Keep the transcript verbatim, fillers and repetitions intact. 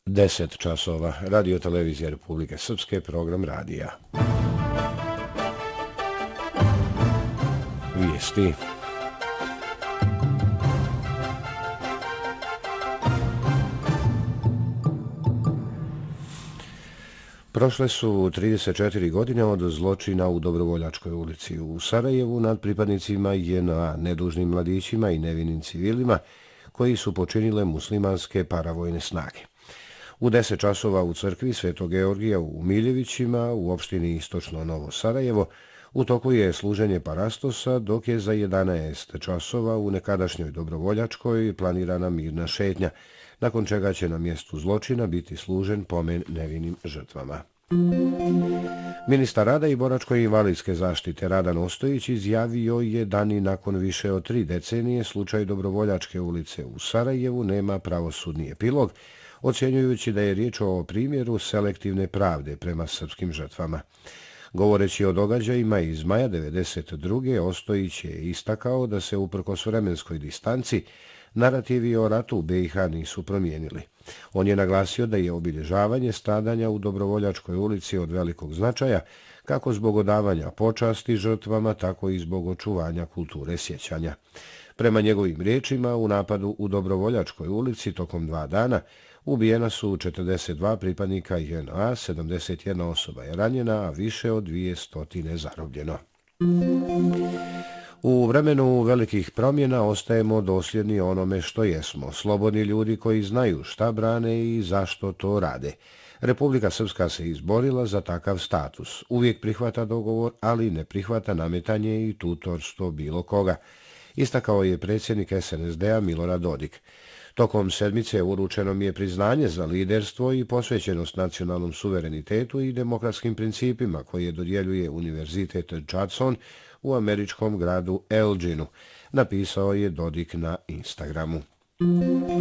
deset časova, Radio televizija Republike Srpske, program radija. Vijesti. Prošle su trideset četiri godine od zločina u Dobrovoljačkoj ulici u Sarajevu nad pripadnicima J N A, nedužnim mladićima i nevinim civilima koji su počinile muslimanske paravojne snage. U deset časova u crkvi Svetog Georgija u Miljevićima u opštini Istočno Novo Sarajevo u toku je služenje parastosa, dok je za jedanaest časova u nekadašnjoj Dobrovoljačkoj planirana mirna šetnja, nakon čega će na mjestu zločina biti služen pomen nevinim žrtvama. Ministar rada i boračko-invalidske zaštite Radan Ostojić izjavio je da ni nakon više od tri decenije slučaj Dobrovoljačke ulice u Sarajevu nema pravosudni epilog, ocjenjujući da je riječ o primjeru selektivne pravde prema srpskim žrtvama. Govoreći o događajima iz maja devedeset druge. Ostojić je istakao da se uprkos vremenskoj distanci narativi o ratu u B i H nisu promijenili. On je naglasio da je obilježavanje stradanja u Dobrovoljačkoj ulici od velikog značaja, kako zbog odavanja počasti žrtvama, tako i zbog očuvanja kulture sjećanja. Prema njegovim riječima, u napadu u Dobrovoljačkoj ulici tokom dva dana ubijena su četrdeset dva pripadnika J N A, sedamdeset jedna osoba je ranjena, a više od dvjesto zarobljeno. U vremenu velikih promjena ostajemo dosljedni onome što jesmo, slobodni ljudi koji znaju šta brane i zašto to rade. Republika Srpska se izborila za takav status. Uvijek prihvata dogovor, ali ne prihvata nametanje i tutorstvo bilo koga, istakao je predsjednik S N S D-a Milorad Dodik. Tokom sedmice uručeno mi je priznanje za liderstvo i posvećenost nacionalnom suverenitetu i demokratskim principima koje dodjeljuje Univerzitet Judson u američkom gradu Elginu, napisao je Dodik na Instagramu.